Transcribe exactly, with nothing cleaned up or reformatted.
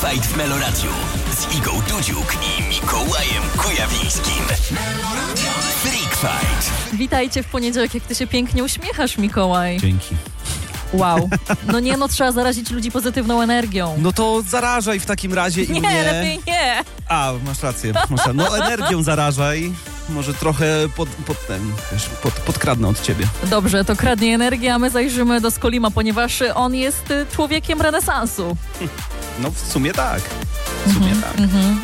Fight w Meloradiu z Igą Dudziuk i Mikołajem Kujawińskim. Freak Fight. Witajcie w poniedziałek, jak ty się pięknie uśmiechasz, Mikołaj. Dzięki. Wow. No nie, no trzeba zarazić ludzi pozytywną energią. No to zarażaj w takim razie i Nie, mnie. lepiej nie. A, masz rację. Masz rację. No energią zarażaj. Może trochę pod, pod, ten, wiesz, pod, podkradnę od ciebie. Dobrze, to kradnie energię, a my zajrzymy do Skolima, ponieważ on jest y, człowiekiem renesansu. No w sumie tak. W sumie Mhm, tak. mhm.